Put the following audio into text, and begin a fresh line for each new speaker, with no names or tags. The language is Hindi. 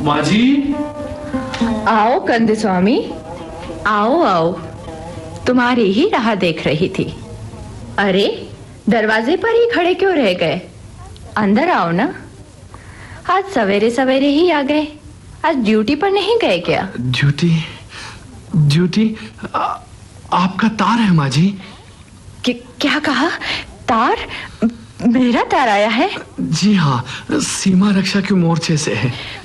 माँ जी।
आओ कंद स्वामी, आओ आओ, तुम्हारी ही राह देख रही थी। अरे दरवाजे पर ही खड़े क्यों रह गए? अंदर आओ ना। आज सवेरे सवेरे ही आ गए। आज ड्यूटी पर नहीं गए क्या?
ड्यूटी आपका तार है माँ जी।
क्या कहा? तार? मेरा तार आया है?
जी हाँ, सीमा रक्षा के मोर्चे से है।